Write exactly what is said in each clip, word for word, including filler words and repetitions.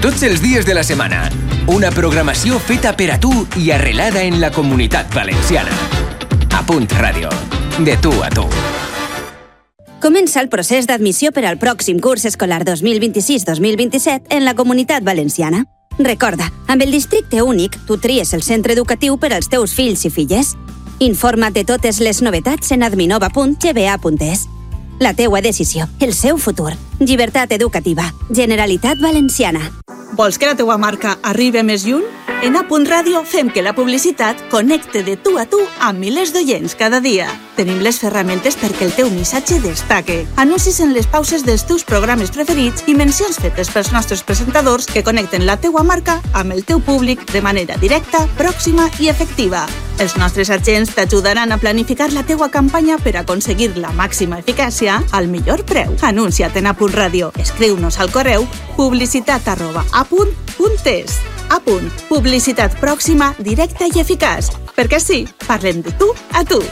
Tots els dies de la setmana. Una programació feta per a tu i arrelada en la Comunitat Valenciana. A Punt Ràdio. De tu a tu. Comença el procés d'admissió per al pròxim curs escolar dos mil vint-i-sis dos mil vint-i-set en la Comunitat Valenciana. Recorda, amb el districte únic, tu tries el centre educatiu per als teus fills i filles. Informa't de totes les novetats en adminova punt g b a punt e s. La teua decisió, el seu futur. Llibertat educativa. Generalitat Valenciana. Vols que la teua marca arribi més lluny? En A Punt Ràdio fem que la publicitat connecte de tu a tu amb milers d'oients cada dia. Tenim les ferramentes perquè el teu missatge destaque. Anuncis en les pauses dels teus programes preferits i mencions fetes pels nostres presentadors que connecten la teua marca amb el teu públic de manera directa, pròxima i efectiva. Els nostres agents t'ajudaran a planificar la teua campanya per aconseguir la màxima eficàcia al millor preu. Anuncia't en A Punt Ràdio. Escriu-nos al correu publicitat arroba a punt punt e s. A Punt. Publicitat pròxima, directa i eficaç. Perquè sí, parlem de tu a tu.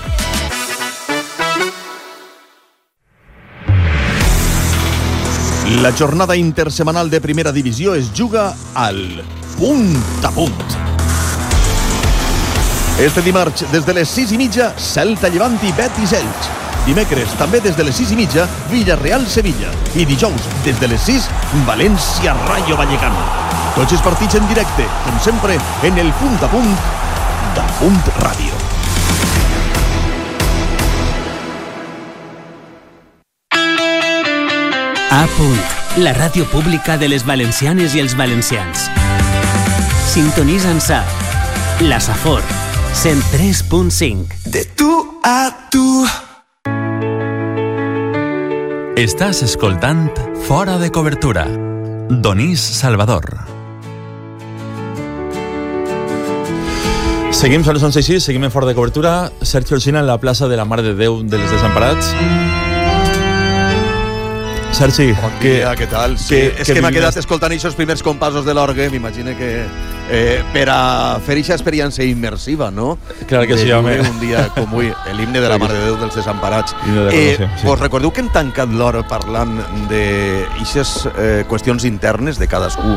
La jornada intersemanal de primera divisió es juga al punt a punt. Este dimarts, des de les sis i mitja, Celta Llevant i Betis Elx. Dimecres, també des de les sis i mitja, Villarreal-Sevilla. I dijous, des de les sis, València-Rayo Vallecano. Tots els partits en directe, com sempre, en el punt a punt de Punt Ràdio. A Punt, la ràdio pública de les valencianes i els valencians. Sintonitza'ns a La Safor, cent tres punt cinc. De tu a tu. Estàs escoltant Fora de Cobertura. Donís Salvador. Seguim, són les onze i sis, seguim en Fora de Cobertura. Sergio Alsina en la plaça de la Mare de Déu dels Desemparats. Sergi, bon dia, què tal? Sí, que, és que, que m'ha quedat escoltant aquests primers compassos de l'orgue, m'imagino que eh, per a fer aquesta experiència immersiva, no? Clar que sí, home. Un dia com avui, l'himne de la Mare de Déu dels Desemparats. De eh, sí. Vos recordeu que hem tancat l'hora parlant d'aixes eh, qüestions internes de cadascú?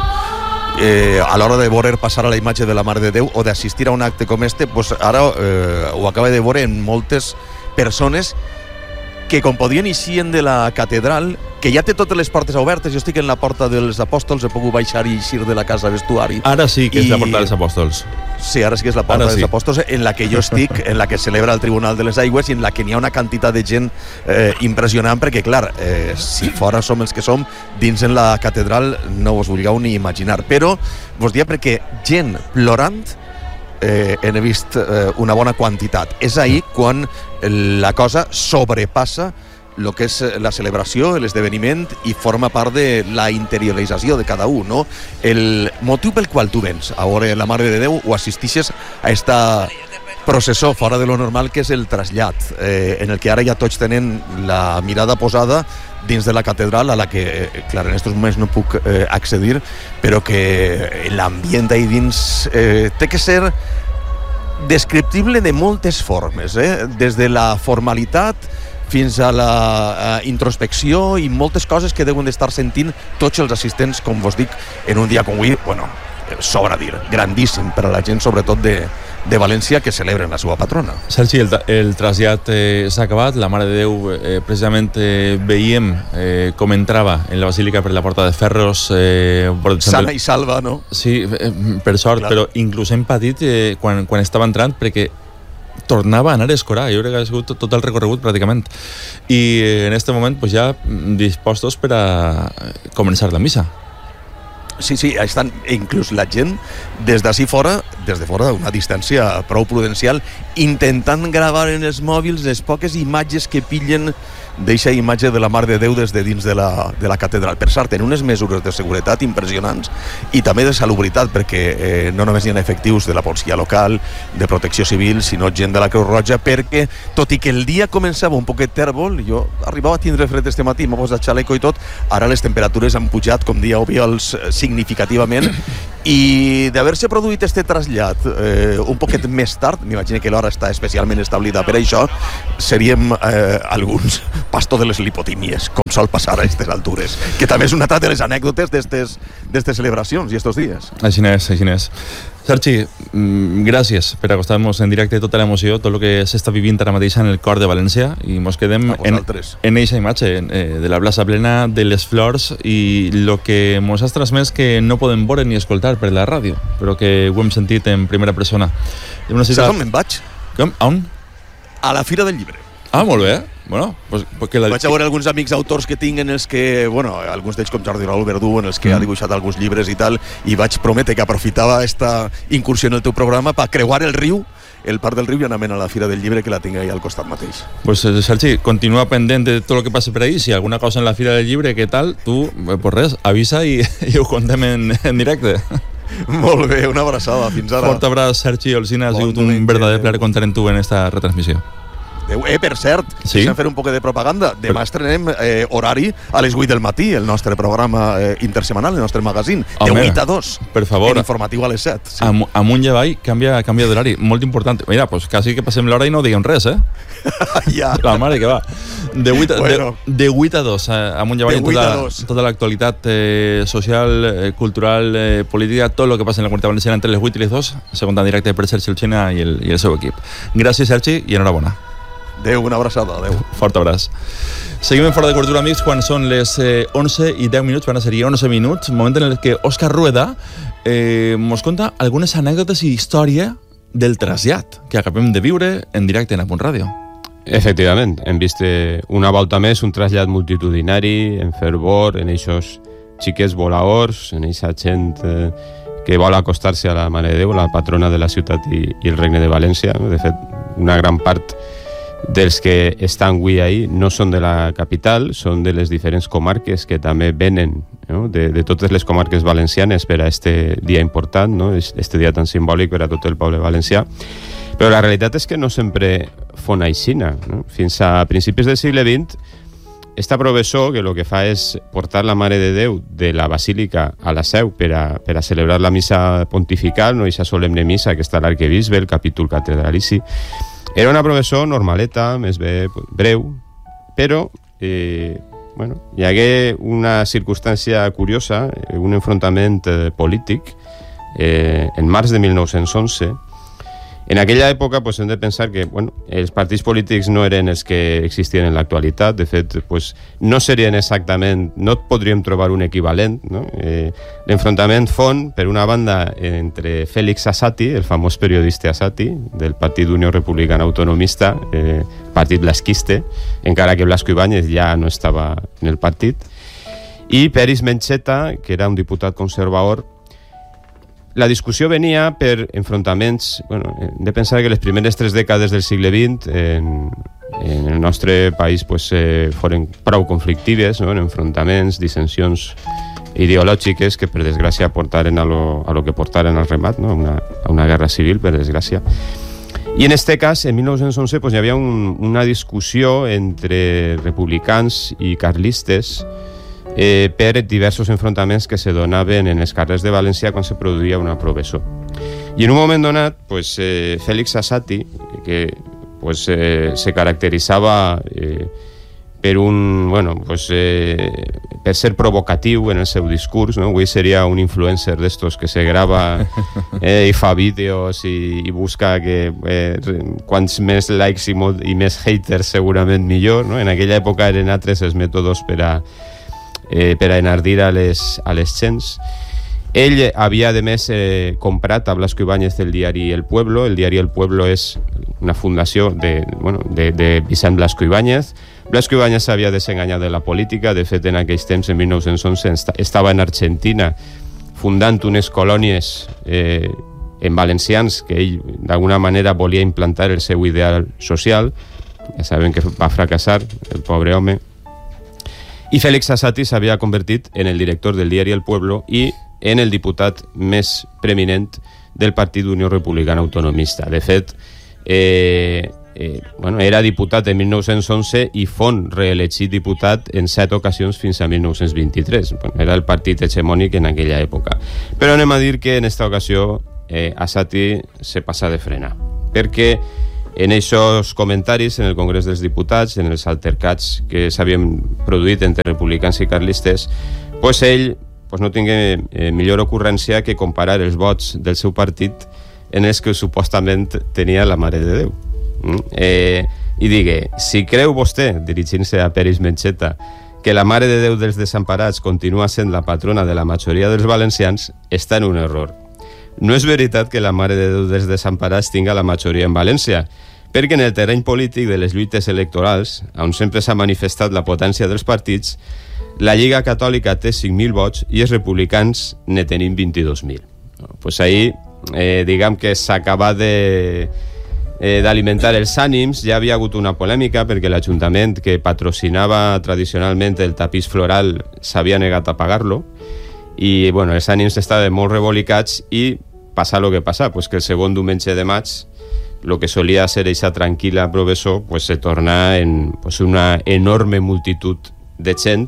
Eh, a l'hora de veure passar a la imatge de la Mare de Déu o d'assistir a un acte com este, pues ara eh, ho acaba de veure en moltes persones que com podien eixir de la catedral, que ja té totes les portes obertes. Jo estic en la porta dels apòstols, he pogut baixar i eixir de la casa vestuari. Ara sí que I... és la porta dels apòstols. Sí, ara sí que és la porta ara dels sí. apòstols, en la que jo estic, en la que celebra el Tribunal de les Aigües i en la que n'hi ha una quantitat de gent eh, impressionant, perquè, clar, eh, si fora som els que som, dins en la catedral no us vulgueu ni imaginar. Però vos dia perquè gent plorant eh, he vist eh, una bona quantitat. És ahir quan la cosa sobrepassa el que és la celebració, l'esdeveniment, i forma part de la interiorització de cada un, no? El motiu pel qual tu vens a veure la Mare de Déu o assistixes a esta processó fora de lo normal, que és el trasllat, eh, en el que ara ja tots tenen la mirada posada dins de la catedral, a la que, clar, en aquests moments no puc eh, accedir, però que l'ambient ahí dins eh, té que ser descriptible de moltes formes, eh? Des de la formalitat fins a la uh, introspecció i moltes coses que deuen d'estar sentint tots els assistents, com vos dic, en un dia com avui, bueno, sobra dir, grandíssim per a la gent, sobretot de, de València, que celebren la seva patrona. Sergi, el, el trasllat eh, s'ha acabat, la Mare de Déu eh, precisament eh, veiem eh, com entrava en la Basílica per la Porta de Ferros. Eh, Sana i salva, no? Sí, eh, per sort, clar. Però inclús hem patit eh, quan, quan estava entrant, perquè tornava a anar a escorar, jo crec que ha sigut tot, tot el recorregut pràcticament, i en aquest moment pues, ja dispostos per a començar la missa. Sí, sí, estan inclús la gent des d'ací fora, des de fora d'una distància prou prudencial, intentant gravar en els mòbils les poques imatges que pillen d'eixa imatge de la Mare de Déu des de dins de la, de la catedral. Per cert, en unes mesures de seguretat impressionants i també de salubritat, perquè eh, no només hi ha efectius de la policia local, de protecció civil, sinó gent de la Creu Roja, perquè, tot i que el dia començava un poquet tèrbol, jo arribava a tindre fred este matí, m'ha posat xaleco i tot, ara les temperatures han pujat, com dia òbvials, significativament, i d'haver-se produït este trasllat eh, un poquet més tard, m'imagino que l'hora està especialment establida per això, seríem eh, alguns pastor de les lipotímies, com sol passar a aquestes altures, que també és una altra de les anècdotes d'estes d'estes celebracions i estos dies. Així n'és, així n'és. Sergi, gràcies per acostar-nos en directe tota l'emoció, tot el que s'està vivint ara mateix en el cor de València, i mos quedem en, en eixa imatge eh, de la plaça plena, de les flors, i el que mos has transmès que no podem veure ni escoltar per la ràdio, però que ho hem sentit en primera persona. Saps on me'n vaig? Com? A on? A la Fira del Llibre. Ah, molt bé. Bueno, pues, pues que la... Vaig a veure alguns amics autors que tinc en els que, bueno, alguns d'ells com Jordi Raúl Verdú, en els que mm. ha dibuixat alguns llibres i tal, i vaig prometre que aprofitava esta incursió en el teu programa per creuar el riu, el Parc del Riu, i anament a la Fira del Llibre, que la tinc ahí al costat mateix. Pues Sergi, continua pendent de tot el que passa per ahí. Si hi ha alguna cosa en la Fira del Llibre, què tal? Tu, pues res, avisa i, i ho contem en, en directe. Molt bé, una abraçada, fins ara. Fort abraç, Sergi Olsina, ha sigut un verdader plaer comptar en tu en esta retransmissió. Eh, per cert, sí? deixa'm fer un poc de propaganda. Demà estrenem eh, horari a les vuit del matí, el nostre programa eh, intersemanal, el nostre magazín, de Home, vuit a dos. Per favor. En informatiu a les set. Sí. Am, amunt i avall, canvia, canvia d'horari. Molt important. Mira, pues quasi que passem l'hora i no diguem res, eh? Ja. La mare que va. De vuit a, bueno. de, de vuit a dos, eh, amunt i avall, tota, tota l'actualitat eh, social, eh, cultural, eh, política, tot el que passa en la comunitat valenciana entre les vuit i les dos, segon en directe per Sergi Olsina i el, i el seu equip. Gràcies, Sergi, i enhorabona. Adéu, una abraçada, adéu. Fort abraç. Seguim en Fora de Cobertura, amics, quan són les eh, onze i deu minuts, van a ser onze minuts, moment en el que Òscar Rueda eh, mos conta algunes anècdotes i història del trasllat que acabem de viure en directe en A Punt Ràdio. Efectivament, hem vist una volta més un trasllat multitudinari, en fervor, en eixos xiquets volaors, en eixa gent eh, que vol acostar-se a la Mare de Déu, la patrona de la ciutat i, i el Regne de València. De fet, una gran part dels que estan avui ahí no són de la capital, són de les diferents comarques que també venen, no? de, de totes les comarques valencianes per a este dia important, no? Este dia tan simbòlic per a tot el poble valencià. Però la realitat és que no sempre fon aixina, no? Fins a principis del segle vint, esta professor que el que fa és portar la Mare de Déu de la Basílica a la Seu per a, per a celebrar la missa pontifical, no? Eixa solemne missa que està a l'arquebisbe, el capítol catedralici. Era una professor normaleta, més bé breu, però eh, bueno, hi hagué una circumstància curiosa, un enfrontament eh, polític eh, en març de mil nou-cents onze. En aquella època pues, hem de pensar que bueno, els partits polítics no eren els que existien en l'actualitat. De fet, pues, no serien exactament, no podríem trobar un equivalent, no? Eh, l'enfrontament fon, per una banda, entre Félix Asati, el famós periodista Asati, del Partit d'Unió Republicana Autonomista, eh, partit blasquiste, encara que Blasco Ibáñez ja no estava en el partit, i Peris Mencheta, que era un diputat conservador. La discussió venia per enfrontaments. Bueno, hem de pensar que les primeres tres dècades del segle vint en, en el nostre país pues, eh, foren prou conflictives, no? En enfrontaments, dissensions ideològiques que per desgràcia portaren a lo, a lo que portaren al remat, no? a, una, a una guerra civil, per desgràcia. I en este cas, en mil nou-cents onze, pues, hi havia un, una discussió entre republicans i carlistes Eh, per diversos enfrontaments que se donaven en els carrers de València quan se produïa una professor. I en un moment donat, pues, eh, Félix Asati, que pues, eh, se caracteritzava eh, per un, bueno, pues, eh, per ser provocatiu en el seu discurs, no? Avui seria un influencer d'estos que se grava eh, i fa vídeos i, i busca que eh, quants més likes i, molt, i més haters segurament millor, no? En aquella època eren altres els mètodes per a Eh, per a enardir a les, a les gens. Ell havia, de més, eh, comprat a Blasco Ibáñez el diari El Pueblo. El diari El Pueblo és una fundació de, bueno, de, de Vicent Blasco Ibáñez. Blasco Ibáñez s'havia desenganyat de la política. De fet, en aquells temps, en mil nou-cents onze, estava en Argentina fundant unes colònies eh, en valencians que ell, d'alguna manera, volia implantar el seu ideal social. Ja sabem que va fracassar, el pobre home. I Félix Asati s'havia convertit en el director del diari El Pueblo i en el diputat més preeminent del Partit d'Unió Republicana Autonomista. De fet, eh, eh, bueno, era diputat en mil nou-cents onze i fon reelegit diputat en set ocasions fins a mil nou-cents vint-i-tres. Bueno, era el partit hegemònic en aquella època. Però anem a dir que en esta ocasió eh, Asati se passa de frena, perquè en aquests comentaris en el Congrés dels Diputats, en els altercats que s'havien produït entre republicans i carlistes, pues ell pues no tingui eh, millor ocurrència que comparar els vots del seu partit en els que supostament tenia la Mare de Déu. Mm? Eh, I digue, si creu vostè, dirigint-se a Peris Mencheta, que la Mare de Déu dels Desemparats continua sent la patrona de la majoria dels valencians, està en un error. No és veritat que la Mare de Déu dels Desemparats tinga la majoria en València, perquè en el terreny polític de les lluites electorals, on sempre s'ha manifestat la potència dels partits, la Lliga Catòlica té cinc mil vots i els republicans ne tenim vint-i-dos mil. Pues ahí, eh, diguem que s'acaba de, eh, d'alimentar els ànims. Ja havia hagut una polèmica perquè l'Ajuntament que patrocinava tradicionalment el tapís floral s'havia negat a pagar-lo i bueno, els ànims estaven molt revolicats i passa el que passa, pues que el segon diumenge de maig el que solia ser eixa tranquil·la professor pues se torna en pues, una enorme multitud de gent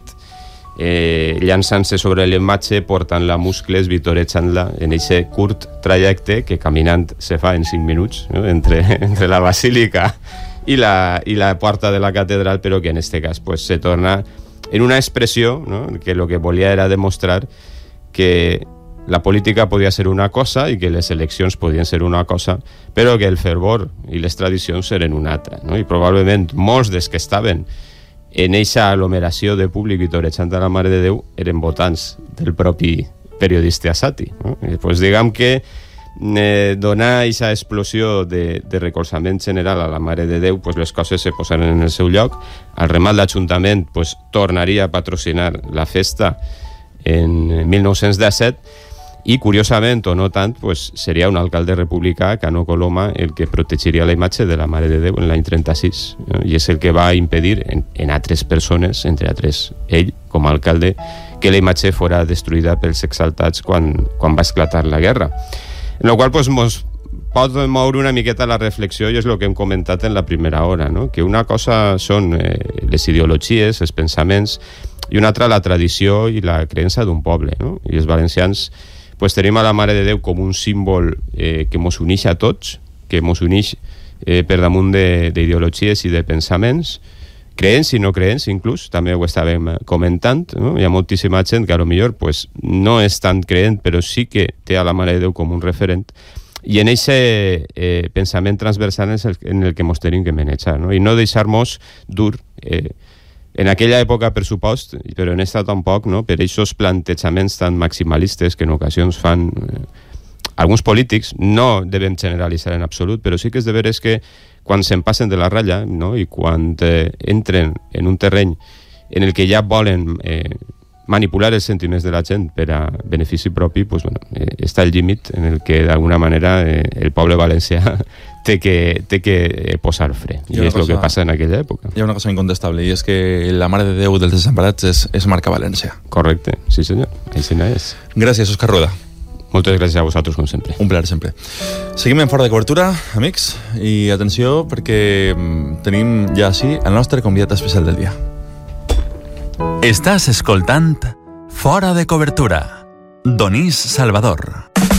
eh, llançant-se sobre l'imatge, portant-la muscles, vitorejant-la en aquest curt trajecte que caminant se fa en cinc minuts, no? entre, entre la basílica i la, i la porta de la catedral, però que en aquest cas pues, se torna en una expressió, no? Que el que volia era demostrar que la política podia ser una cosa i que les eleccions podien ser una cosa, però que el fervor i les tradicions eren una altra, no? I probablement molts dels que estaven en eixa aglomeració de públic i torejant a la Mare de Déu eren votants del propi periodista Asati, no? I pues diguem que eh, donar eixa explosió de, de recolzament general a la Mare de Déu, pues les coses se posaren en el seu lloc. Al remat l'Ajuntament pues, tornaria a patrocinar la festa en mil nou-cents disset i, curiosament o no tant, pues, seria un alcalde republicà, Cano Coloma, el que protegiria la imatge de la Mare de Déu en l'any trenta-sis, no? I és el que va impedir en, en altres persones, entre altres ell, com a alcalde, que la imatge fora destruïda pels exaltats quan, quan va esclatar la guerra. En la qual pues, mos pot moure una miqueta la reflexió i és el que hem comentat en la primera hora, no? Que una cosa són eh, les ideologies, els pensaments, i una altra la tradició i la creença d'un poble, no? I els valencians pues tenim a la Mare de Déu com un símbol eh, que mos uneix a tots, que mos uneix eh, per damunt d'ideologies i de pensaments, creents i no creents inclús, també ho estàvem comentant, no? Hi ha moltíssima gent que a lo millor pues, no és tan creent, però sí que té a la Mare de Déu com un referent, i en aquest eh, pensament transversal és el, en el que mos tenim que manejar, no? I no deixar-nos dur eh, en aquella època, per supost, però en esta tampoc, no? Per aquests plantejaments tan maximalistes que en ocasions fan eh, alguns polítics, no devem generalitzar en absolut, però sí que és de veres que quan se'n passen de la ratlla, no? I quan eh, entren en un terreny en el que ja volen eh, manipular els sentiments de la gent per a benefici propi, pues, bueno, eh, està el límit en el que d'alguna manera eh, el poble valencià té que, té que posar fre, i és el que passa en aquella època. Hi ha una cosa incontestable, i és que la Mare de Déu dels Desemparats és, és marca València. Correcte, sí senyor, així és. Gràcies, Òscar Rueda. Moltes gràcies a vosaltres, com sempre. Un plaer, sempre. Seguim en Fora de Cobertura, amics, i atenció, perquè tenim ja així el nostre convidat especial del dia. Estàs escoltant Fora de Cobertura. Donís Salvador.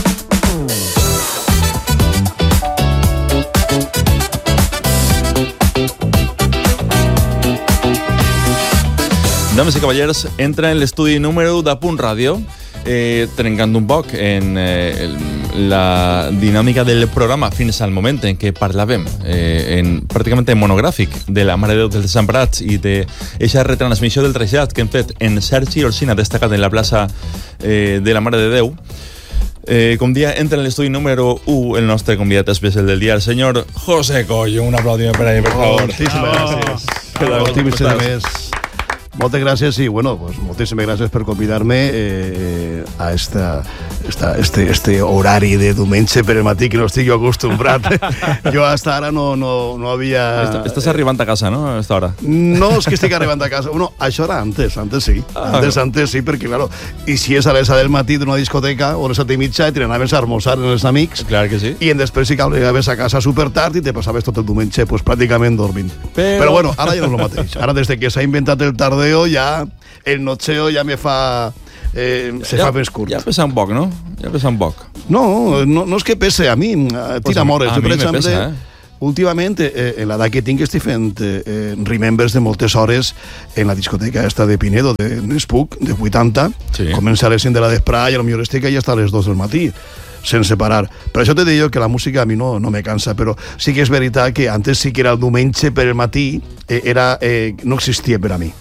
Dames i cavallers, entra en l'estudi número de Punt Ràdio, eh, trencant un poc en eh, la dinàmica del programa fins al moment en què parlàvem eh, en, pràcticament en monogràfic de la Mare de Déu dels Desemparats i d'aquesta retransmissió del trasllat que hem fet en Sergi Orsina, destacat en la plaça eh, de la Mare de Déu. Eh, com dia, entra en l'estudi número u el nostre convidat especial del dia, el senyor José Coyo. Un aplaudiment per ahí, per favor. Oh, moltíssimes gràcies. Moltíssimes gràcies. Moltes gràcies i, bueno, pues, moltíssimes gràcies per convidar-me eh, a esta, esta, este, este horari de diumenge per el matí que no estic jo acostumbrat. Jo hasta ara no, no, no havia... Estàs, estàs arribant a casa, no?, a esta hora. No és que estic arribant a casa. Bueno, això era antes, antes sí. Ah, antes, no. antes sí, perquè, claro, i si és a les del matí d'una discoteca o a les set i mitja i te n'anaves a almorzar amb els amics. Clar que sí. I en després sí que arribaves a casa super tard i te passaves tot el diumenge pues, pràcticament dormint. Però... Però bueno, ara ja no és el mateix. Ara, des que s'ha inventat el tardeo, ja el nocheo ja me fa eh, se ja, fa més curt. Ja pesa un poc, no? Ja pesa un poc. No, no, no és que pese, a mi tira pues mores. A, a jo, per mi exemple, me pesa, eh? últimament, eh, en l'edat que tinc, estic fent eh, remembers de moltes hores en la discoteca esta de Pinedo, de Nespuc, de vuitanta. Sí. Comença a les cinc de la vesprà i potser estic allà hasta les dos del matí, sense parar. Per això te dic que la música a mi no, no me cansa, però sí que és veritat que antes sí que era el diumenge per el matí, eh, era, eh, no existia per a mi.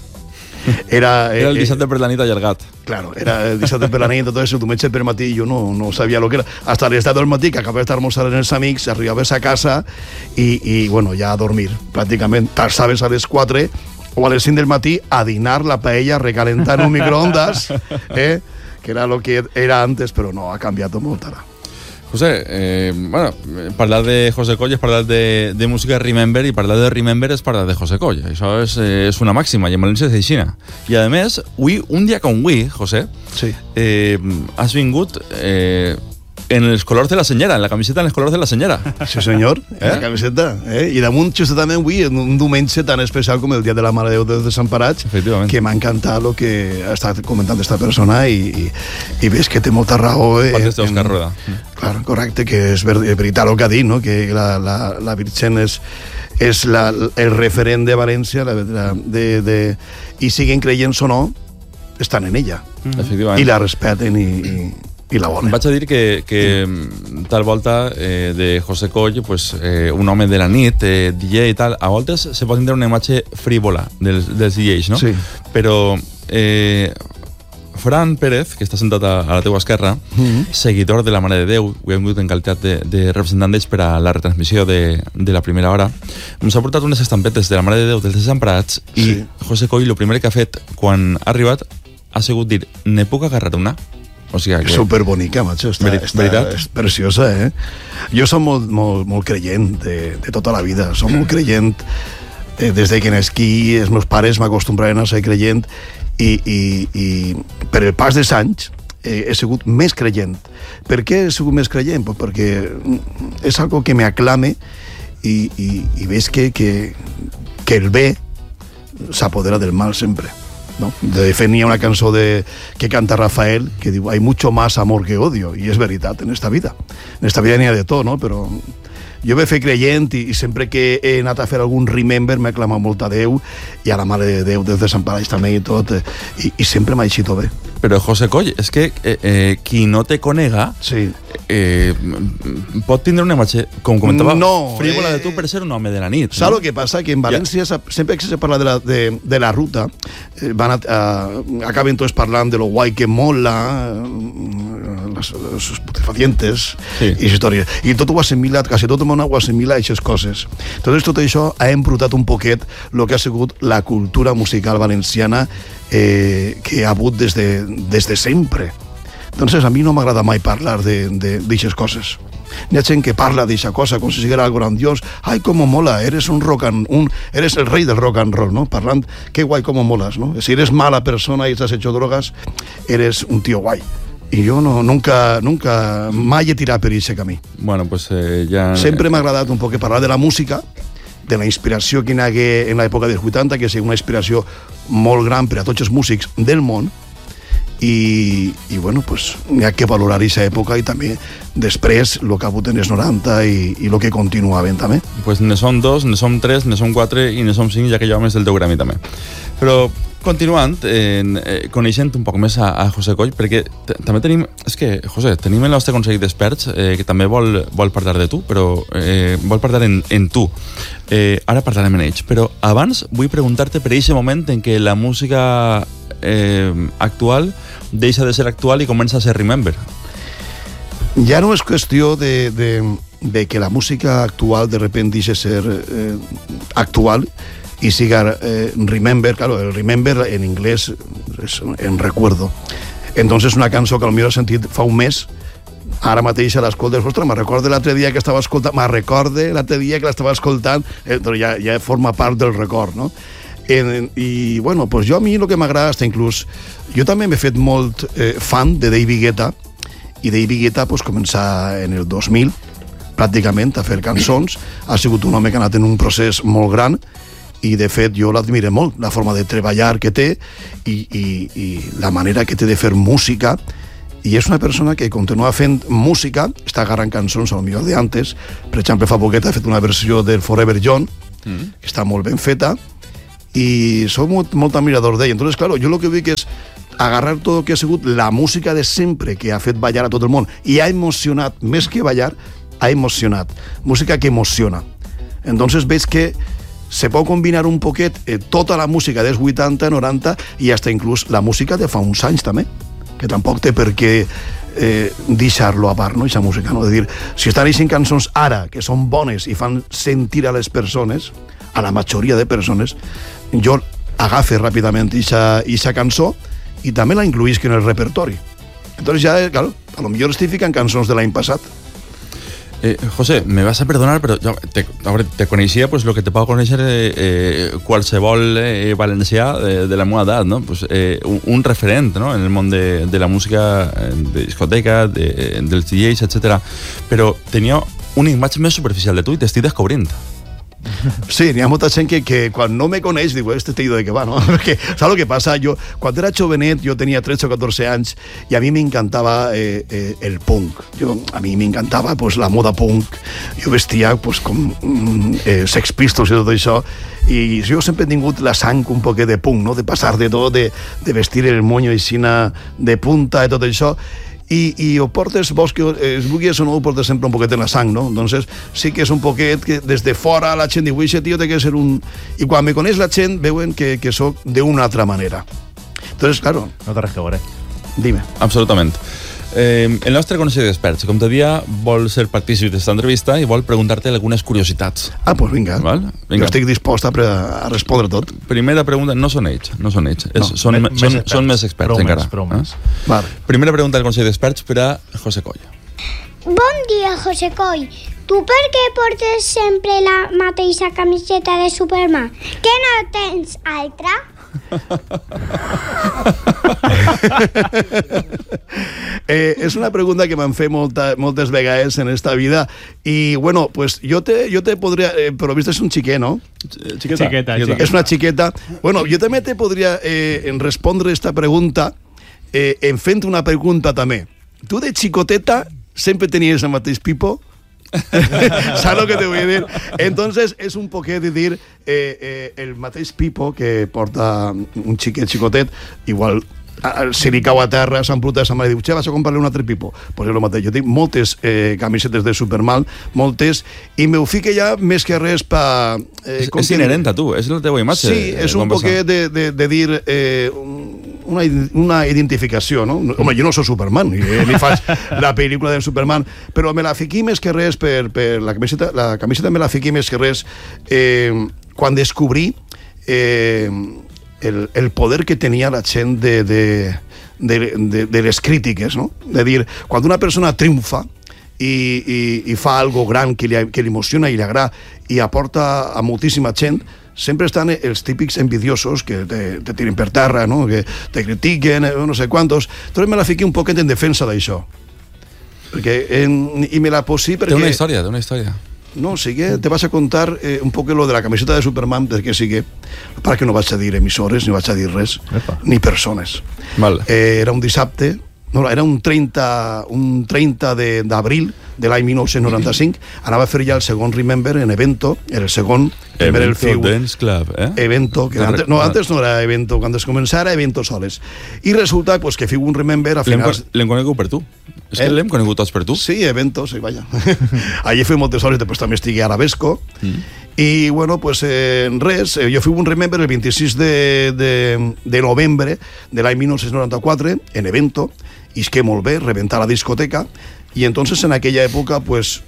Era, eh, era el dissabte per la nit allargat. Claro, era el dissabte per la nit, entonces el diumenge per matí jo no, no sabia lo que era. Hasta les deu del matí, que acabava d'almorzar amb els amics, arribaves a casa i, i bueno, ja a dormir, pràcticament. T'alçaves a les quatre o a les cinc del matí a dinar la paella recalentant en un microondas, eh? Que era lo que era antes, però no, ha canviat molt ara. José, eh, bueno, parlar de José Coll és parlar de, de música Remember, i parlar de Remember és parlar de José Coll. Això és, eh, és una màxima, i en València és així. I a més, avui, un dia com avui, José, sí. eh, has vingut eh, en els colors de la senyera, en la camiseta en els colors de la senyera. Sí, senyor, en eh? la camiseta. Eh? I damunt, justament avui, un diumenge tan especial com el Dia de la Mare de Déu dels Desemparats, que m'ha encantat el que ha estat comentant aquesta persona, i, i, i ves que té molta raó. Eh, Partes d'Òscar Rueda. Clar, correcte, que és ver, veritat el que ha dit, no? Que la, la, la Virgen és, és la, el referent de València, la, la, de, de, i siguen creients o no, estan en ella. Efectivament. I la respeten i... i i la volen. Vaig a dir que, que tal volta eh, de José Coll, pues, eh, un home de la nit, eh, D J i tal, a voltes se pot tindre una imatge frívola dels, dels D Js, no? Sí. Però eh, Fran Pérez, que està sentat a, a la teua esquerra, mm-hmm. seguidor de la Mare de Déu, ho hem vingut en qualitat de, de representant d'ells per a la retransmissió de, de la primera hora, ens ha portat unes estampetes de la Mare de Déu dels Desemparats, i sí. José Coll, el primer que ha fet quan ha arribat, ha sigut dir, ne puc agarrar una? O sigui que... És superbonica, macho. Està, Veri, està, és preciosa, eh? Jo som molt, molt, molt creient de, de tota la vida. Som molt creient eh, des de que nasquí, els meus pares m'acostumbraven a ser creient, i, i, i per el pas dels anys eh, he sigut més creient. Per què he sigut més creient? Pues perquè és algo que me aclame, i, i, i ves que, que, que el bé s'apodera del mal sempre. ¿no? De fet, n'hi ha una cançó de, que canta Rafael que diu, hay mucho más amor que odio, i és veritat en esta vida. En esta vida n'hi ha de tot, no? Però jo m'he fet creient, i, i sempre que he anat a fer algun remember m'he clamat molt a Déu, i a la Mare de Déu des de Sant Parats també i tot, i, i sempre m'ha eixit bé. Però José Coll, és que eh, eh, qui no te conega sí. eh, pot tindre una imatge, com comentava, no, frívola eh, de tu per ser un home de la nit. Saps no? el que passa? Que en València, ja. sempre que se parla de la, de, de la ruta, eh, van a, uh, acaben tots parlant de lo guai que mola, uh, les, les estupefacientes sí. i històries. I tot ho ha assimilat, quasi tot el món ho assimila a aquestes coses. Entonces, tot això ha embrutat un poquet el que ha sigut la cultura musical valenciana eh, que ha hagut des de, des de sempre. Entonces, a mi no m'agrada mai parlar d'aixes coses. N'hi ha gent que parla d'aquesta cosa com si siguera algo grandiós. Ai, com mola, eres un rock and, un, eres el rei del rock and roll, ¿no? Parlant, qué guay, com molas, ¿no? Si eres mala persona y has hecho drogas, eres un tío guay. I jo no, nunca, nunca, mai he tirat per aquest camí. Bueno, pues eh, ja... Sempre m'ha agradat un poc parlar de la música, de la inspiració que hi hagué en l'època dels vuitanta, que és una inspiració molt gran per a tots els músics del món, i, i bueno, pues n'hi ha que valorar aquesta època, i també després el que ha hagut en els noranta i, i el que continua havent també. Pues ne som dos, ne som tres, ne som quatre i ne som cinc, ja que jo més del teu gremi també. Però continuant, eh, eh, coneixent un poc més a, a José Coll, perquè també tenim, és que, José, tenim el nostre consell d'experts eh, que també vol, vol parlar de tu, però eh, vol parlar en, en tu. Eh, ara parlarem en ells, però abans vull preguntar-te per aquest moment en què la música eh, actual deixa de ser actual i comença a ser remember. Ja no és qüestió de, de, de que la música actual de repente deixa ser eh, actual y siga eh, remember. Claro, el remember en inglés es en recuerdo. Entonces una cançó que potser he sentit fa un mes, ara mateix a l'escoltes, ostres, me'n recordo l'altre dia que estava escoltant, me'n recordo l'altre dia que l'estava escoltant, eh, però ja, ja forma part del record, no? En, i bueno, pues jo a mi el que m'agrada està inclús, jo també m'he fet molt eh, fan de David Guetta, i David Guetta pues, començar en el dos mil pràcticament a fer cançons. Ha sigut un home que ha anat en un procés molt gran, i de fet jo l'admiro molt, la forma de treballar que té, i, i, i la manera que té de fer música, i és una persona que continua fent música, està agarrant cançons a lo millor d'antes. Per exemple, fa poquet ha fet una versió del Forever John, mm. que està molt ben feta, i soc molt, molt admirador d'ell. Entonces, claro, jo lo que dic és agarrar tot el que ha sigut la música de sempre, que ha fet ballar a tot el món, i ha emocionat, més que ballar, ha emocionat. Música que emociona. Entonces veig que se pot combinar un poquet eh, tota la música dels vuitanta, noranta i hasta inclús la música de fa uns anys també, que tampoc té per què eh, deixar-lo a part, no?, aquesta música, no? És dir, si estan eixint cançons ara que són bones i fan sentir a les persones, a la majoria de persones, jo agafe ràpidament aquesta cançó i també la incluïsc en el repertori. Entonces ja, claro, a lo millor estic ficant cançons de l'any passat. Eh, José, me vas a perdonar, però jo te, te coneixia pues, lo que te puedo conèixer eh, eh, qualsevol eh, valencià de, de la meva edat, no? Pues, eh, un, un referent, no?, en el món de, de la música, de discoteca, de, dels D Js, etcètera. Però tenia una imatge més superficial de tu i t'estic descobrint. Sí, n'hi ha molta gent que, que quan no me coneix diu, este te ido de què va, no? Perquè, saps el que passa? Jo, quan era jovenet, jo tenia tretze o catorze anys i a mi m'encantava eh, eh, el punk. Jo, a mi m'encantava pues, la moda punk. Jo vestia pues, com eh, Sex Pistols i tot això, i jo sempre he tingut la sang un poquet de punk, no? De passar de tot, de, de vestir el moño aixina de punta i tot això. I, i ho portes, vols que es vulguis o no, ho portes sempre un poquet en la sang, no? Entonces sí que és un poquet que des de fora la gent diu, aquest tio té que ser un... I quan me coneix la gent veuen que, que soc d'una altra manera. Entonces, claro... No té res que veure. Dime. Absolutament. Eh, el nostre Consell d'Experts, com te dia, vol ser partícip d'esta entrevista i vol preguntar-te algunes curiositats. Ah, doncs pues vinga. Val? Vinga. Jo estic dispost a, a respondre tot. Primera pregunta, no són ells, no són ells. No, és, són, me, són, més són més experts, prou encara. Més, prou més. Eh? Vale. Primera pregunta del Consell d'Experts per a José Coll. Bon dia, José Coll. Tu per què portes sempre la mateixa camiseta de Superman? Que no tens altra? eh, és una pregunta que m'han fet molta, moltes vegades en esta vida i bueno, pues jo te, jo te podria eh, però vist és un xiquet, no? Xiqueta, xiqueta, xiqueta. És una xiqueta. Bueno, jo també te podria eh, en respondre esta pregunta eh, en fent una pregunta també. Tu de xicoteta sempre tenies el mateix pipo? ¿Sabes lo que te voy a decir? Entonces es un poquet de dir eh, eh, el mateix pipo que porta un xiquet xicotet, igual si li cau a terra, s'embruta sa mare i diu, che, vas a comprar-li un altre pipo. Pues és el mateix. Jo tinc moltes eh, camisetes de Superman, moltes, i me ho fique ja més que res pa... Eh, és és inherent a tu, és la teva imatge. Sí, és un poquet de, de, de dir eh, una, una identificació, no? Home, jo no soc Superman, ni, ni faig la pel·lícula de Superman, però me la fiqui més que res per, per la camiseta, la camiseta me la fiqui més que res eh, quan descobrí eh, el, el poder que tenia la gent de, de, de, de, de les crítiques, no? De dir, quan una persona triomfa i, i, i fa algo gran que li, que li emociona i li agrada i aporta a moltíssima gent, sempre estan els típics envidiosos que te, te tiren per terra, no? Que te critiquen, no sé quantos. Entonces me la fiqui un poquet en defensa d'això. Perquè en, i me la posi perquè... Té una història, té una història. No, sigue, te vas a contar eh, un poco lo de la camiseta de Superman, perquè sigue, para que no vaig a dir emissores, ni vaig a dir res, Epa. Ni persones. Vale. Eh, era un dissabte, no, era un trenta, un trenta d'abril de l'any mil nou-cents noranta-cinc, anava a fer ja el segon Remember en Evento, era el segon, Evento el fiu, Dance Club, eh? Evento, que antes, no, antes no era Evento, quan es començava era Evento soles. I resulta pues, que fiu un Remember a finals... L'hem conegut per tu. És que eh? l'hem conegut tots per tu. Sí, Evento, sí, vaja. Allí fui moltes hores, després també estigui a Arabesco, mm. i bueno, pues eh, res, eh, jo fui un Remember el vint-i-sis de, de, de novembre de l'any mil nou-cents noranta-quatre, en Evento, i és que molt bé, rebentar la discoteca, i entonces en aquella època pues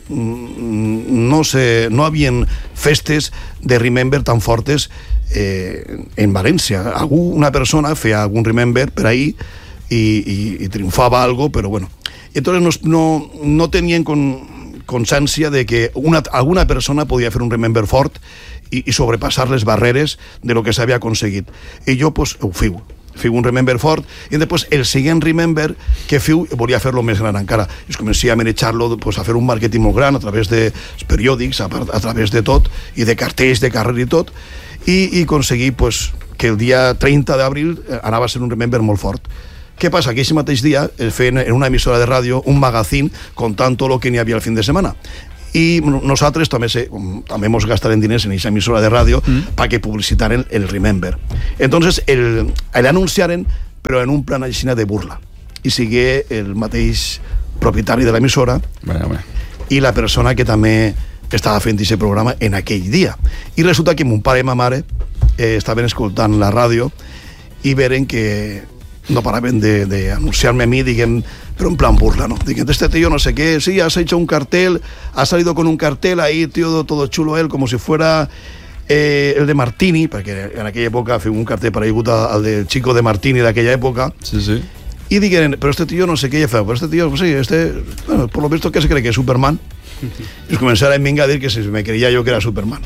no sé, no havien festes de Remember tan fortes eh, en València. Algú, una persona feia algun Remember per ahí i, i, i triomfava algo, però bueno. Entonces no, no, no tenien con, consciència de que una, alguna persona podia fer un Remember fort i, i sobrepassar les barreres de lo que s'havia aconseguit. I jo pues ho fiu. Fiu un Remember fort, i després el següent Remember que fiu volia fer-lo més gran encara. I es comencia a manejar-lo, pues, a fer un màrqueting molt gran a través de periòdics, a, a través de tot, i de cartells de carrer i tot, i, i aconseguir pues, que el dia trenta d'abril anava a ser un Remember molt fort. Què passa? Que aquest mateix dia feien en una emissora de ràdio un magazín contant tot el que n'hi havia el fin de setmana. I nosaltres també se, també mos gastarem diners en aquesta emissora de ràdio mm. perquè publicitaren el Remember. Entonces el, el anunciaren, però en un plan així de burla. I sigue el mateix propietari de l'emissora bueno, bueno. i la persona que també estava fent aquest programa en aquell dia. I resulta que mon pare i ma mare eh, estaven escoltant la ràdio i veren que no paraven d'anunciar-me a mi, diguem, pero en plan burla, ¿no? Diciendo, este tío no sé qué, sí, has hecho un cartel, ha salido con un cartel ahí, tío, todo chulo él, como si fuera eh, el de Martini, porque en aquella época fue un cartel para ir al del chico de Martini de aquella época. Sí, sí. Y dijeron, pero este tío no sé qué, pero este tío, pues sí, este, bueno, por lo visto que se cree que es Superman. Y començaran a dir que si me creia jo que era Superman.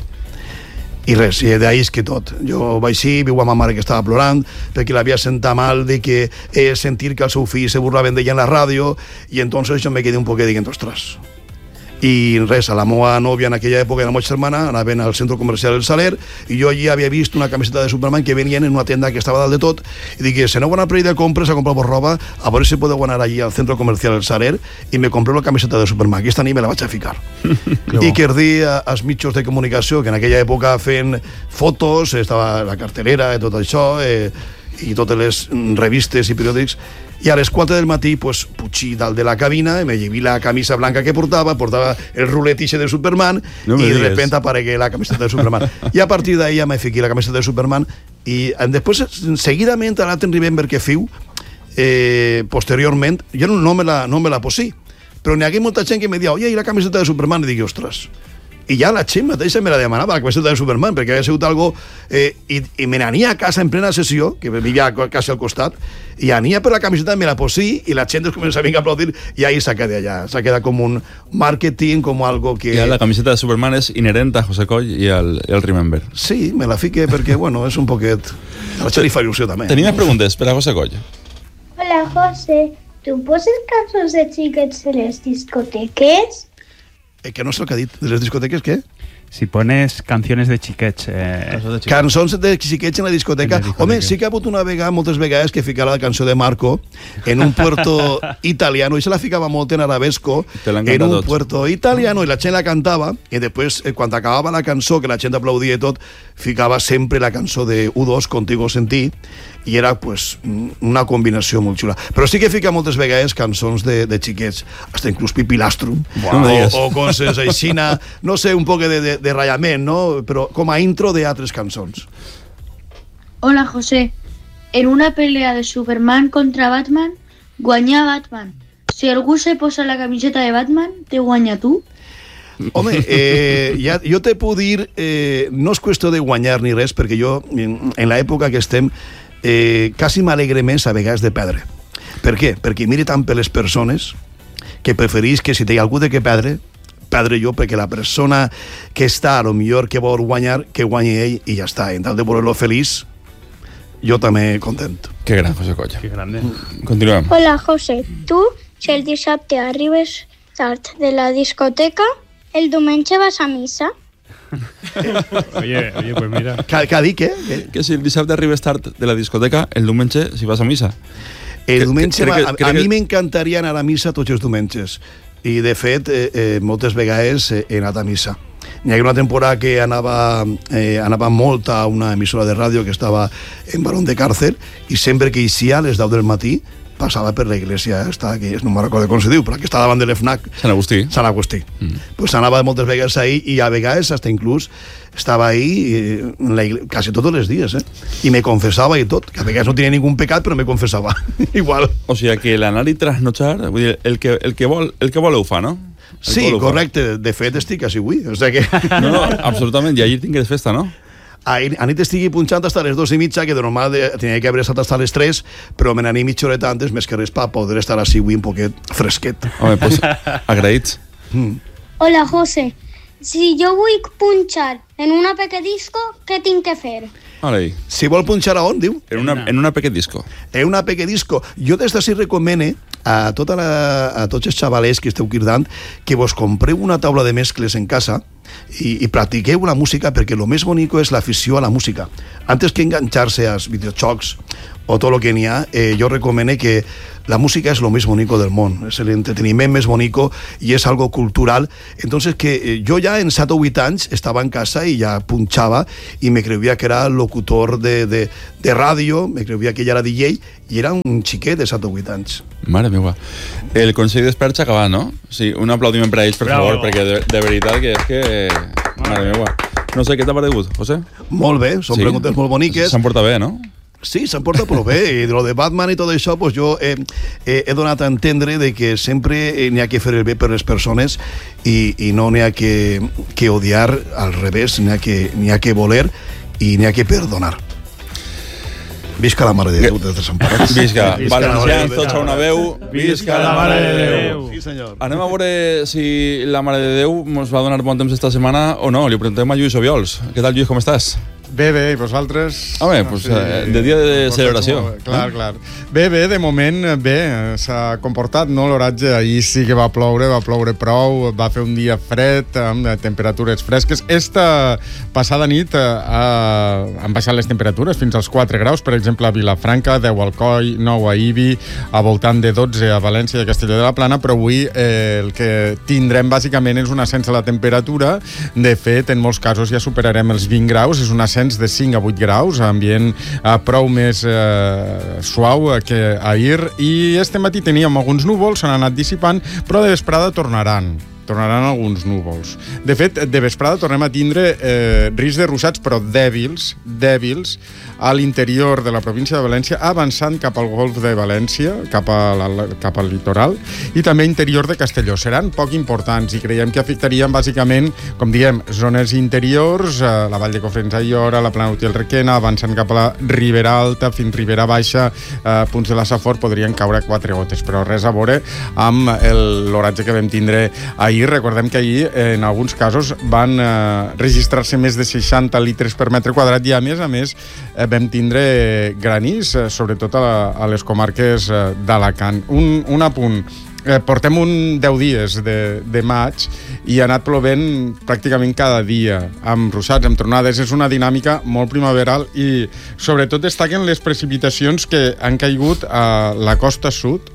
I res, i d'ahí és que tot. Jo vaig sí, viu amb ma mare que estava plorant perquè l'havia sentat mal de que eh, sentir que el seu fill se burlaven d'ella en la ràdio, i entonces jo me quedé un poquet dient, ostres. I res, a la meva nòvia en aquella època, la meva germana, anaven al centre comercial El Saler, i jo allí havia vist una camiseta de Superman que venien en una tenda que estava dalt de tot, i dic, si aneu a una parell de compres a comprar roba, a veure si podeu anar allí al centre comercial El Saler, i me compré la camiseta de Superman. Aquesta nit me la vaig a ficar. I que dir als mitjans de comunicació, que en aquella època feien fotos, estava la cartelera i tot això, eh, i totes les revistes i periòdics, i a les quatre del matí pues, pugí dalt de la cabina i me lleví la camisa blanca que portava, portava el rulet ixe de Superman, no i de repente aparegué la camiseta de Superman. I a partir d'ahí ja me fiqué la camiseta de Superman, i després, seguidament, a l'Aten Remember que fiu, eh, posteriorment, jo no, no, me la, no me la posí, però n'hi hagué molta gent que me dia, oye, i la camiseta de Superman? I dic, ostres, i ja la gent mateixa me la demanava, la camiseta de Superman, perquè havia sigut algo eh, i, i me n'ania a casa en plena sessió, que vivia quasi al costat, i ania per la camiseta, me la posí, i la gent es comença a venir a aplaudir, i ahí s'ha quedat allà, s'ha quedat com un marketing, com algo que... Ja la camiseta de Superman és inherent a José Coll i al, el Remember. Sí, me la fique perquè, bueno, és un poquet... A la gent li fa il·lusió també. Tenim més preguntes per a José Coll. Hola, José. Tu poses cançons de xiquets a les discoteques? Eh, que no sé el que ha dit, de les discoteques, què? Si pones canciones de xiquets... Eh... Cançons de xiquets en la discoteca. En la discoteca. Home, sí que ha hagut una vegada, moltes vegades, que ficava la cançó de Marco en un puerto italiano, i se la ficava molt en arabesco, en un tot. puerto italiano, i la gent la cantava, i després, eh, quan acabava la cançó, que la gent aplaudia i tot, ficava sempre la cançó de U dos, Contigo Sentí, i era pues, una combinació molt xula. Però sí que fica moltes vegades cançons de, de xiquets, hasta inclús Pipilastrum, wow. o, o coses així, no sé, un poc de, de, de ratllament, no? Però com a intro d'altres cançons. Hola, José. En una pelea de Superman contra Batman, guanya Batman. Si algú se posa la camiseta de Batman, te guanya tu? Home, eh, ja, jo te puc dir, eh, no és qüestió de guanyar ni res, perquè jo, en, en l'època que estem, eh, quasi m'alegre més a vegades de perdre. Per què? Perquè mire tant per les persones que preferís que si té algú de què perdre, perdre jo, perquè la persona que està, a lo millor que vol guanyar, que guanyi ell i ja està. En tal de voler-lo feliç, jo també content. Que gran, José Coll. Que grande. Continuem. Hola, José. Tu, si el dissabte arribes tard de la discoteca, el diumenge vas a missa? Oye, oye, pues mira. Que, que ha dit, què? Que, que si el dissabte arribes tard de la discoteca, el diumenge si vas a missa. El diumenge, que, que, a, que, a que... mi m'encantaria anar a missa tots els diumenges. I, de fet, eh, eh, moltes vegades eh, he anat a missa. Hi ha una temporada que anava, eh, anava molt a una emissora de ràdio que estava en Barón de Càrcer, i sempre que eixia a les deu del matí passava per la iglesia esta, que no me'n recordo com se diu, però que està davant de l'E F N A C. Sant Agustí. Sant Agustí. Mm. Pues anava moltes vegades ahí, i a vegades hasta inclús estava ahí eh, en la iglesia, quasi tots els dies, eh? I me confessava i tot, que a vegades no tenia ningún pecat, però me confessava. Igual. O sigui que l'anar i trasnotxar, vull dir, el que, el que vol, el que vol ho fa, no? El sí, correcte. De fet, estic així avui. O sigui que... No, no, absolutament. I ahir tingués festa, no? A nit estigui punxant hasta les dos i mitja, que de normal de, tenia que haver estat hasta les tres, però me n'anem mitja horeta antes, més que res per poder estar així avui un poquet fresquet. Home, pues, agraïts. Mm. Hola, José. Si jo vull punxar en una pequedisco, què tinc que fer? Olei. Si vol punxar a on, diu? En una, en una pequedisco. En una pequedisco. Jo des d'ací recomane a, tota la, a tots els xavalers que esteu cridant que vos compreu una taula de mescles en casa i, i practiqueu la música, perquè el més bonic és l'afició a la música. Antes que enganxar-se als videojocs o todo lo que n'hi ha, eh, yo recomene que la música es lo más bonito del mundo, es el entretenimiento más bonito y es algo cultural. Entonces que eh, yo ya en set o vuit anys estaba en casa y ya punchaba y me creía que era locutor de, de, de radio, me creía que ya era D J y era un xiquet de set o vuit anys. Mare meva. El Consell d'Experts s'ha acabat, no? Sí, un aplaudiment per a ells, per Bravo. favor, perquè de, de veritat que és que... Mare meva. No sé, què t'ha paregut, José? Molt bé, són Sí. preguntes molt boniques. S'han portat bé, no? Sí, se'n porta prou bé. I lo de Batman i tot això, pues jo he, he, he donat a entendre de que sempre n'hi ha que fer el bé per les persones i, i no n'hi ha que, que odiar, al revés, n'hi ha, que, n'hi ha que voler i n'hi ha que perdonar. Visca la Mare de Déu des de Sant Parets. Visca. Valencians, tots a una veu. Visca la Mare de Déu. Sí, senyor. Anem a veure si la Mare de Déu ens va donar bon temps esta setmana o no. Li preguntem a Lluís Obiols. Què tal, Lluís, com estàs? Bé, bé, i vosaltres? Home, pues, eh, de dia de celebració. Clar, clar. Bé, bé, de moment, bé, s'ha comportat, no? L'oratge ahir sí que va ploure, va ploure prou, va fer un dia fred, amb temperatures fresques. Esta passada nit eh, han baixat les temperatures fins als quatre graus, per exemple, a Vilafranca, deu a Alcoi, nou a Ibi, a voltant de dotze a València i a Castelló de la Plana, però avui eh, el que tindrem bàsicament és un ascens a la temperatura. De fet, en molts casos ja superarem els vint graus, és un ascens de cinc a vuit graus, ambient eh, prou més eh, suau que ahir, i este matí teníem alguns núvols, s'han anat dissipant, però de vesprada tornaran tornaran alguns núvols. De fet, de vesprada tornem a tindre eh, risc de ruixats, però dèbils, dèbils, a l'interior de la província de València, avançant cap al golf de València, cap, a la, cap al litoral, i també interior de Castelló. Seran poc importants i creiem que afectarien bàsicament, com diem, zones interiors, eh, la Vall de Cofrents a Aiora, la Plana d'Utiel Requena, avançant cap a la Ribera Alta, fins Ribera Baixa, eh, punts de la Safor, podrien caure quatre gotes, però res a veure amb el- l'oratge que vam tindre ahir. Recordem que ahir, en alguns casos, van eh, registrar-se més de seixanta litres per metre quadrat i, a més a més, eh, vam tindre granís, eh, sobretot a, la, a les comarques eh, d'Alacant. Un, un apunt. Eh, portem un deu dies de, de maig i ha anat plovent pràcticament cada dia, amb ruixats, amb tronades. És una dinàmica molt primaveral i sobretot destaquen les precipitacions que han caigut a la costa sud.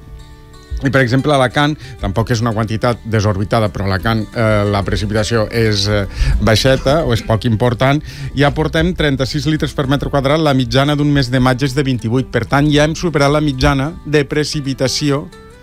I, per exemple, a Alacant, tampoc és una quantitat desorbitada, però a Alacant eh, la precipitació és eh, baixeta o és poc important. Ja portem trenta-sis litres per metre quadrat, la mitjana d'un mes de maig és de vint-i-vuit. Per tant, ja hem superat la mitjana de precipitació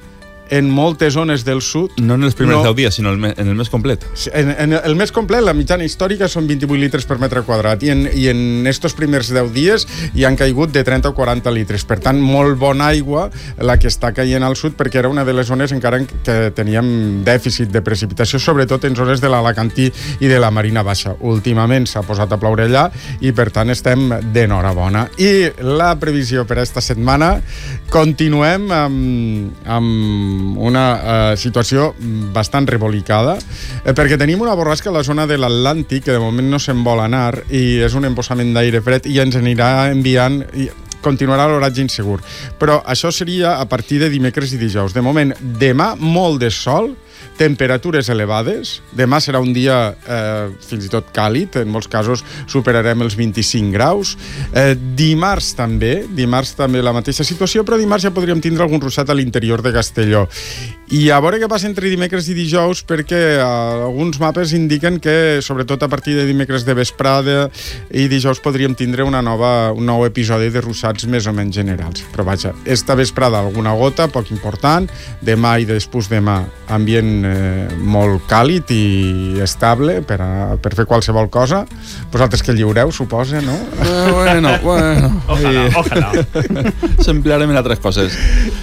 en moltes zones del sud. No en els primers No. deu dies, sinó el me- en el mes complet. En, en el mes complet, la mitjana històrica són vint-i-vuit litres per metre quadrat i en, i en estos primers deu dies hi han caigut de trenta o quaranta litres. Per tant, molt bona aigua la que està caient al sud, perquè era una de les zones encara en que teníem dèficit de precipitació, sobretot en zones de l'Alacantí i de la Marina Baixa. Últimament s'ha posat a ploure allà i, per tant, estem d'enhorabona. I la previsió per a esta setmana, continuem amb, amb una eh, situació bastant revolicada, eh, perquè tenim una borrasca a la zona de l'Atlàntic que de moment no se'n vol anar i és un embossament d'aire fred i ens anirà enviant... I continuarà l'oratge insegur. Però això seria a partir de dimecres i dijous. De moment, demà molt de sol, temperatures elevades. Demà serà un dia eh, fins i tot càlid, en molts casos superarem els vint-i-cinc graus. Eh, dimarts també, dimarts també la mateixa situació, però dimarts ja podríem tindre algun ruixat a l'interior de Castelló. I a veure què passa entre dimecres i dijous, perquè eh, alguns mapes indiquen que, sobretot a partir de dimecres de vesprada i dijous, podríem tindre una nova, un nou episodi de ruixats més o menys generals. Però vaja, esta vesprada alguna gota, poc important, demà i després demà ambient eh, molt càlid i estable per, a, per fer qualsevol cosa. Vosaltres que lliureu, suposa, no? Eh, bueno, bueno. Ojalà, ojalà. S'emplearem en altres coses.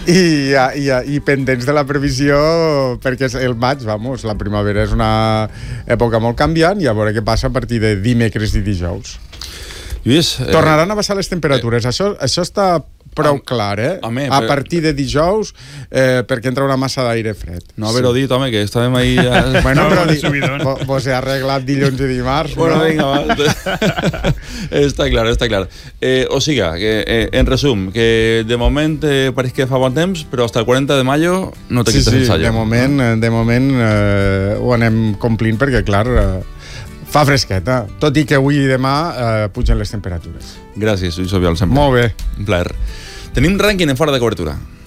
I, i, i pendents de la previsió, perquè és el maig, vamos, la primavera és una època molt canviant, i a veure què passa a partir de dimecres i dijous. Lluís... Eh... Tornaran a baixar les temperatures. Eh... Això, això està prou a, clar, eh? Home, a però... partir de dijous, eh, perquè entra una massa d'aire fred. No haver-ho sí. dit, home, que estàvem ahí... Ja... Bueno, però di... vos, vos he arreglat dilluns i dimarts, bueno, no? Vinga, va. Està clar, està clar. Eh, o siga, que, eh, en resum, que de moment eh, pareix que fa bon temps, però hasta el quaranta de mayo no te sí, quites sí, el sallo. de moment, no? de moment eh, ho anem complint, perquè, clar... Eh, fa fresqueta, tot i que avui i demà eh, pugen les temperatures. Gràcies, Lluís Obiols, sempre. Molt bé. Un plaer. Tenim rànquing en fora de cobertura.